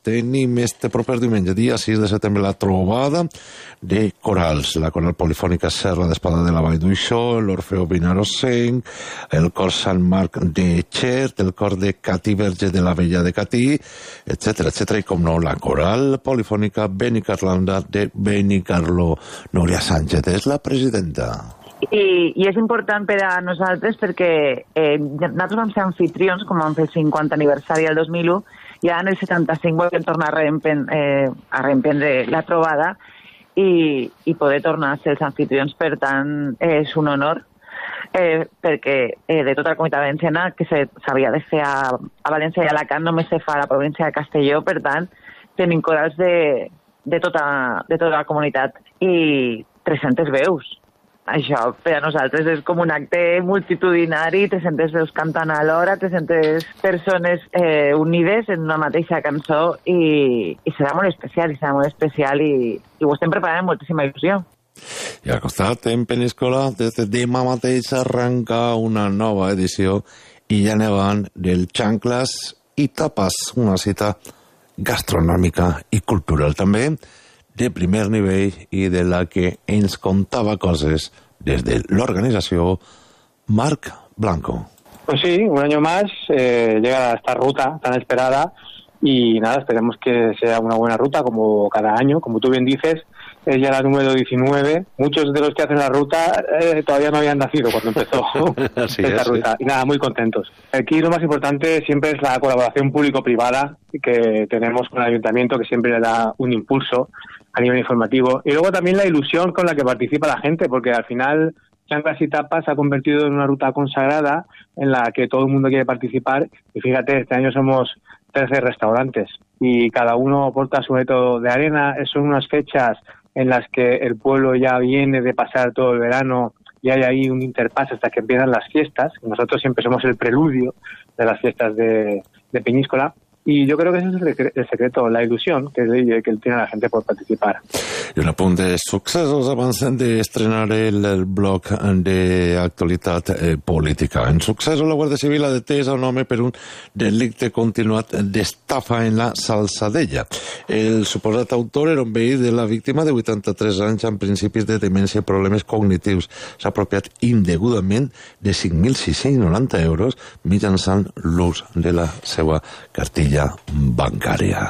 tenim este proper diumenge, dia 6 de setembre, la trobada de corals. La coral polifònica Serra d'Espada de la Vall d'Uixó, l'Orfeo Vinarosenc, el cor Sant Marc de Xert, el cor de Catí Verge de la Vella de Catí, etc, etc. I, com no, la coral polifònica Benicarlanda de Benicarló. Núria Sánchez és la presidenta. I és important per a nosaltres perquè nosaltres vam ser anfitrions, com vam fer el 50 aniversari del 2001, i ara en el 75 volem tornar a reemprendre la trobada i poder tornar a ser els anfitrions. Per tant, és un honor perquè de tota la comunitat valenciana, que s'havia de fer a València i a Alacant, només se fa a la província de Castelló. Per tant, tenim corals de tota la comunitat i 300 veus. Això per a nosaltres és com un acte multitudinari, 300 veus cantant alhora, 300 persones unides en una mateixa cançó i serà molt especial i ho estem preparant amb moltíssima il·lusió. I al costat, en Peníscola, des de demà mateix arranca una nova edició i ja ne van del Xancles i Tapas, una cita gastronòmica i cultural també, de primer nivell i de la que ens contaba cosas desde la organización Marc Blanco. Pues sí, un año más llega esta ruta tan esperada y nada, esperemos que sea una buena ruta como cada año. Como tú bien dices, es ya la número 19. Muchos de los que hacen la ruta todavía no habían nacido cuando empezó esta ruta. Sí. Y nada, muy contentos. Aquí lo más importante siempre es la colaboración público-privada que tenemos con el ayuntamiento, que siempre le da un impulso a nivel informativo. Y luego también la ilusión con la que participa la gente, porque al final Chanclas y Tapas se ha convertido en una ruta consagrada en la que todo el mundo quiere participar. Y fíjate, este año somos 13 restaurantes y cada uno aporta su reto de arena. Son unas fechas en las que el pueblo ya viene de pasar todo el verano y hay ahí un interpase hasta que empiezan las fiestas. Nosotros siempre somos el preludio de las fiestas de Peñíscola. Y yo creo que ese es el secreto, la ilusión que tiene la gente por participar. I un apunt de successos abans d'estrenar el bloc d'actualitat política. En successos, la Guàrdia Civil ha detès a un home per un delicte continuat d'estafa en la Salzadella. El suposat autor era un veí de la víctima de 83 anys amb principis de demència i problemes cognitius. S'ha apropiat indegudament de 5.690 euros mitjançant l'ús de la seva cartilla bancaria.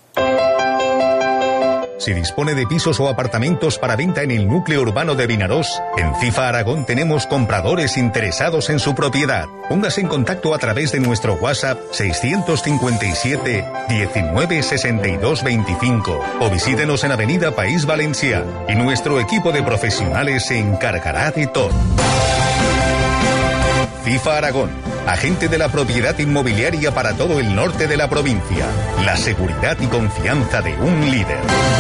Si dispone de pisos o apartamentos para venta en el núcleo urbano de Vinarós, en FIFA Aragón tenemos compradores interesados en su propiedad. Póngase en contacto a través de nuestro WhatsApp 657 19 62 25 o visítenos en Avenida País Valencià y nuestro equipo de profesionales se encargará de todo. FIFA Aragón, agente de la propiedad inmobiliaria para todo el norte de la provincia. La seguridad y confianza de un líder.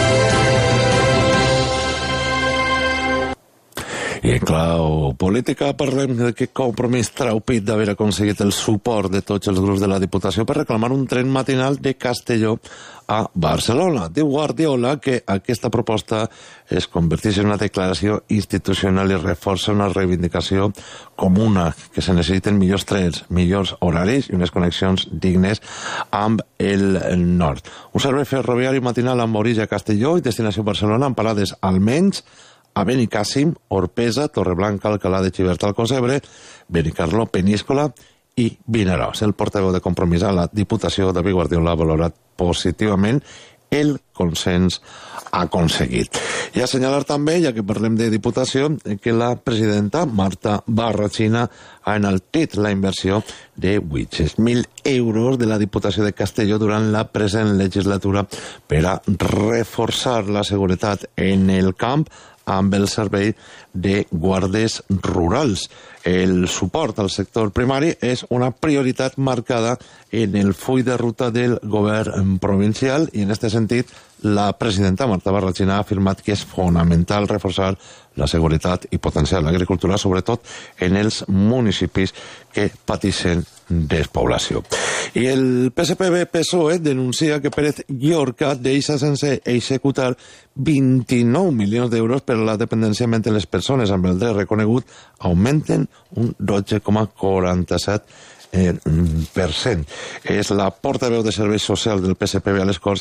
I en clau política parlem de que Compromís trau pit d'haver aconseguit el suport de tots els grups de la Diputació per reclamar un tren matinal de Castelló a Barcelona. Diu Guardiola que aquesta proposta es converteix en una declaració institucional i reforça una reivindicació comuna, que se necessiten millors trens, millors horaris i unes connexions dignes amb el nord. Un servei ferroviari matinal amb origen a Castelló i destinació a Barcelona amb parades almenys a Benicàssim, Orpesa, Torreblanca, Alcalà de Xivert, Alcocebre, Benicarló, Peníscola i Vinaròs. El portaveu de Compromís a la Diputació, David Guardiola, ha valorat positivament el consens aconseguit. I assenyalar també, ja que parlem de Diputació, que la presidenta Marta Barrachina ha enaltit la inversió de 800.000 euros de la Diputació de Castelló durant la present legislatura per a reforçar la seguretat en el camp amb el servei de guàrdies rurals. El suport al sector primari és una prioritat marcada en el full de ruta del govern provincial i en aquest sentit la presidenta Marta Barrachina ha afirmat que és fonamental reforçar la seguretat i potenciar l'agricultura, sobretot en els municipis que pateixen despoblació. I el PSPB-PSOE denuncia que Pérez Llorca deixa sense executar 29 milions d'euros per a la dependència mentre les persones amb el dret reconegut augmenten un 12,47%. És la portaveu de Serveis Socials del PSPB a les Corts,